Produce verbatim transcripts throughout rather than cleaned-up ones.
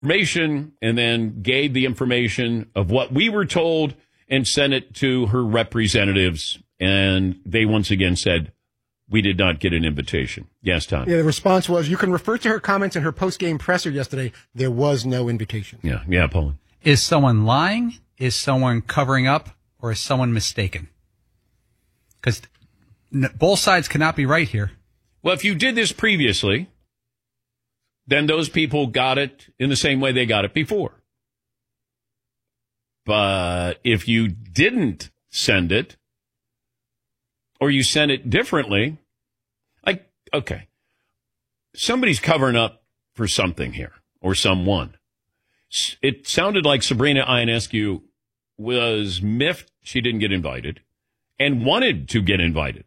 information and then gave the information of what we were told and sent it to her representatives. And they once again said, we did not get an invitation. Yes, Tom. Yeah, the response was, you can refer to her comments in her post-game presser yesterday. There was no invitation. Yeah, yeah, Paul. Is someone lying? Is someone covering up? Or is someone mistaken? Because both sides cannot be right here. Well, if you did this previously, then those people got it in the same way they got it before. But if you didn't send it, or you sent it differently, like, okay, somebody's covering up for something here, or someone. It sounded like Sabrina Ionescu was miffed she didn't get invited and wanted to get invited.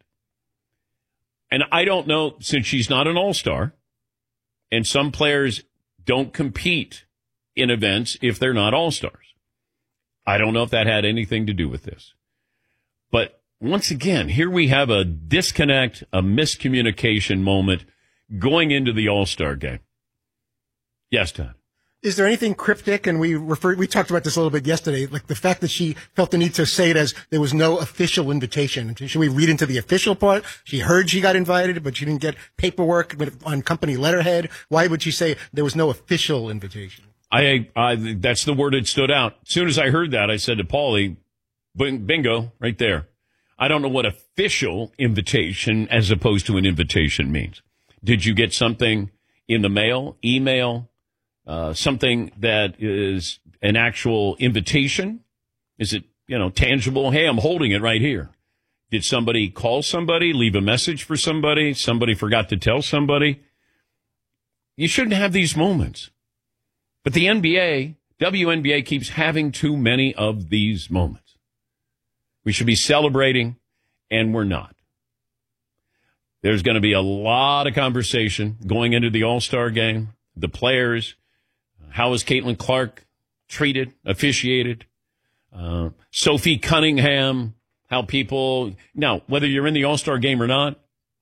And I don't know, since she's not an all-star, and some players don't compete in events if they're not all-stars. I don't know if that had anything to do with this. But once again, here we have a disconnect, a miscommunication moment going into the All-Star game. Yes, Todd. Is there anything cryptic? And we referred, we talked about this a little bit yesterday, like the fact that she felt the need to say it as there was no official invitation. Should we read into the official part? She heard she got invited, but she didn't get paperwork on company letterhead. Why would she say there was no official invitation? I, I that's the word that stood out. As soon as I heard that, I said to Paulie, bingo, right there. I don't know what official invitation as opposed to an invitation means. Did you get something in the mail, email, uh, something that is an actual invitation? Is it, you know, tangible? Hey, I'm holding it right here. Did somebody call somebody, leave a message for somebody? Somebody forgot to tell somebody? You shouldn't have these moments. But the N B A, W N B A keeps having too many of these moments. We should be celebrating, and we're not. There's going to be a lot of conversation going into the All-Star game. The players, how is Caitlin Clark treated, officiated? Uh, Sophie Cunningham, how people... Now, whether you're in the All-Star game or not,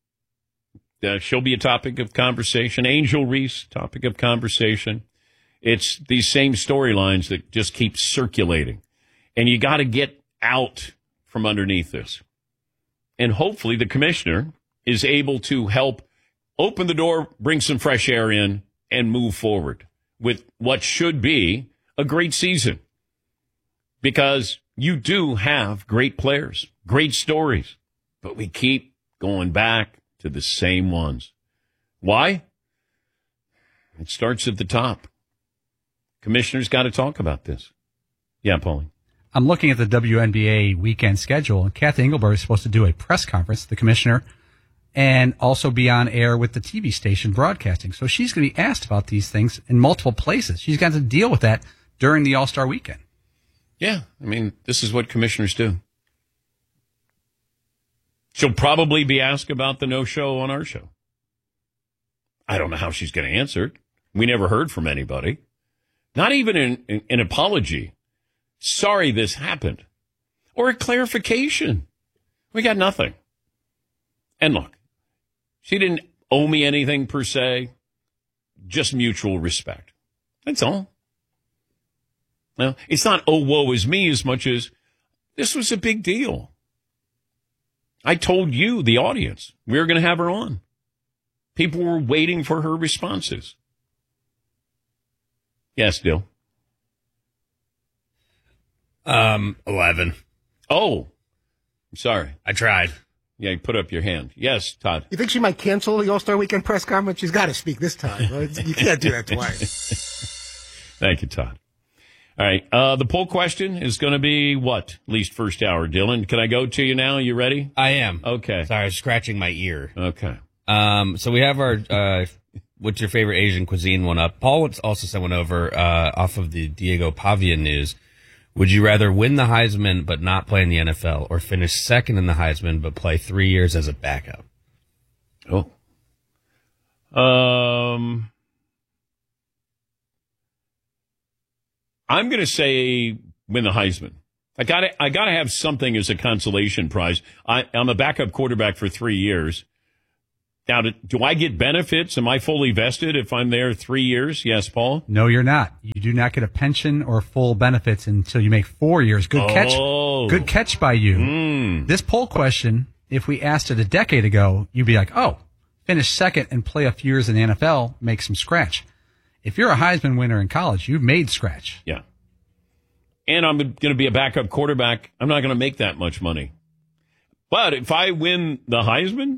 uh, she'll be a topic of conversation. Angel Reese, topic of conversation. It's these same storylines that just keep circulating. And you got to get out from underneath this. And hopefully the commissioner is able to help open the door, bring some fresh air in, and move forward with what should be a great season. Because you do have great players, great stories, but we keep going back to the same ones. Why? It starts at the top. Commissioner's got to talk about this. Yeah, Paulie. I'm looking at the W N B A weekend schedule, and Kathy Engelberg is supposed to do a press conference, the commissioner, and also be on air with the T V station broadcasting. So she's going to be asked about these things in multiple places. She's got to deal with that during the All-Star weekend. Yeah, I mean, this is what commissioners do. She'll probably be asked about the no-show on our show. I don't know how she's going to answer it. We never heard from anybody. Not even an, an, an apology. Sorry this happened. Or a clarification. We got nothing. And look, she didn't owe me anything per se. Just mutual respect. That's all. Now, it's not, oh, woe is me, as much as this was a big deal. I told you, the audience, we were going to have her on. People were waiting for her responses. Yes, Dill. Um, eleven. Oh, I'm sorry. I tried. Yeah, you put up your hand. Yes, Todd. You think she might cancel the All-Star Weekend press conference? She's got to speak this time. Right? You can't do that twice. Thank you, Todd. All right. Uh, the poll question is going to be what? At least first hour, Dylan. Can I go to you now? You ready? I am. Okay. Sorry, I was scratching my ear. Okay. Um, so we have our, uh, what's your favorite Asian cuisine one up. Paul also sent one over, uh, off of the Diego Pavia news. Would you rather win the Heisman but not play in the N F L, or finish second in the Heisman but play three years as a backup? Oh. Um, I'm going to say win the Heisman. I got to I got to have something as a consolation prize. I, I'm a backup quarterback for three years. Now, do, do I get benefits? Am I fully vested if I'm there three years? Yes, Paul? No, you're not. You do not get a pension or full benefits until you make four years. Good catch. Oh. Good catch by you. Mm. This poll question, if we asked it a decade ago, you'd be like, oh, finish second and play a few years in the N F L, make some scratch. If you're a Heisman winner in college, you've made scratch. Yeah. And I'm going to be a backup quarterback. I'm not going to make that much money. But if I win the Heisman,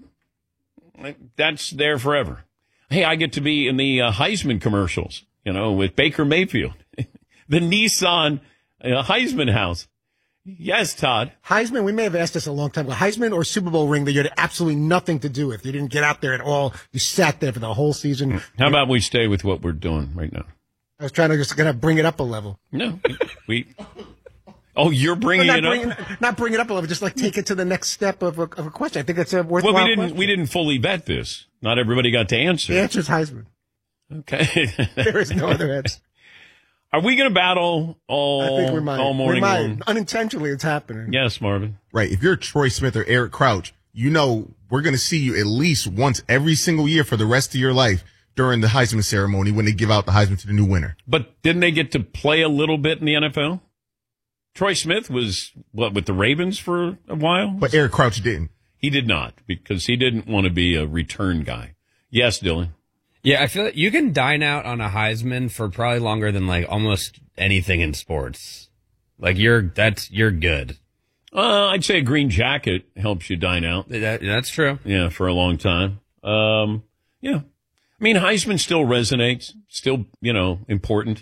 that's there forever. Hey, I get to be in the uh, Heisman commercials, you know, with Baker Mayfield. The Nissan uh, Heisman house. Yes, Todd. Heisman, we may have asked this a long time ago. Heisman or Super Bowl ring that you had absolutely nothing to do with. You didn't get out there at all. You sat there for the whole season. How about we stay with what we're doing right now? I was trying to just kind of bring it up a level. No, we. Oh, you're bringing not it bring up. It, not bring it up a level. Just like take it to the next step of a, of a question. I think that's a worthwhile Well, we didn't. question. We didn't fully vet this. Not everybody got to answer. The answer is Heisman. Okay. There is no other answer. Are we going to battle all, I think we might. all morning we might. long? Unintentionally, it's happening. Yes, Marvin. Right. If you're Troy Smith or Eric Crouch, you know we're going to see you at least once every single year for the rest of your life during the Heisman ceremony when they give out the Heisman to the new winner. But didn't they get to play a little bit in the N F L? Troy Smith was, what, with the Ravens for a while? But Eric Crouch didn't. He did not, because he didn't want to be a return guy. Yes, Dylan. Yeah, I feel like you can dine out on a Heisman for probably longer than like almost anything in sports. Like you're, that's, you're good. Uh, I'd say a green jacket helps you dine out. That, that's true. Yeah, for a long time. Um, yeah. I mean, Heisman still resonates, still, you know, important.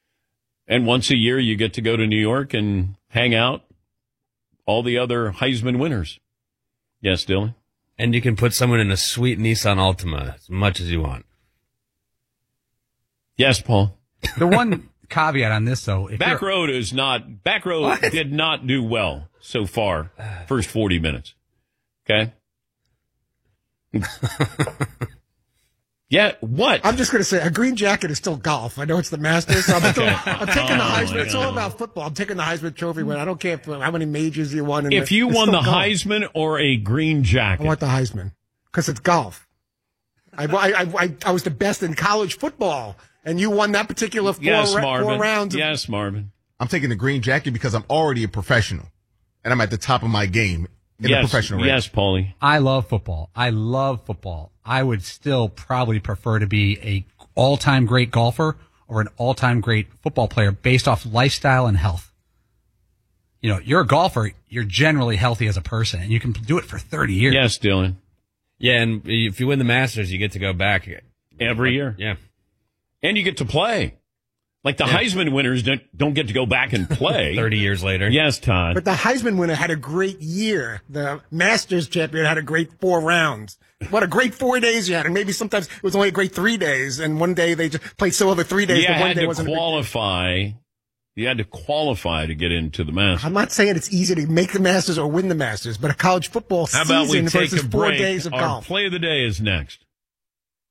And once a year you get to go to New York and hang out all the other Heisman winners. Yes, Dylan? And you can put someone in a sweet Nissan Altima as much as you want. Yes, Paul. The one caveat on this, though, if Back you're- Road is not, Back Road What? did not do well so far, first forty minutes. Okay? Yeah, what? I'm just going to say a green jacket is still golf. I know it's the Masters. So I'm, still, I'm taking the Oh, Heisman. my It's all God. about football. I'm taking the Heisman Trophy win. I don't care if, how many majors you won. In If the, you it's won still the golf. Heisman or a green I jacket, want the Heisman because it's golf. I, I, I, I was the best in college football, and you won that particular four, yes, ra- Marvin. four rounds. Of, Yes, Marvin. I'm taking the green jacket because I'm already a professional and I'm at the top of my game in yes, the professional ranks. yes, Paulie. I love football. I love football. I would still probably prefer to be a all-time great golfer or an all-time great football player based off lifestyle and health. You know, you're a golfer, you're generally healthy as a person, and you can do it for thirty years. Yes, Dylan. Yeah, and if you win the Masters, you get to go back Every year. Yeah. And you get to play. Like the Heisman winners don't, don't get to go back and play. thirty years later. Yes, Todd. But the Heisman winner had a great year. The Masters champion had a great four rounds. What a great four days you had. And maybe sometimes it was only a great three days. And one day they just played so over three days you that one had day to wasn't a big- qualify. You had to qualify to get into the Masters. I'm not saying it's easy to make the Masters or win the Masters, but a college football How about we season take versus a four break? days of Our golf. play of the day is next.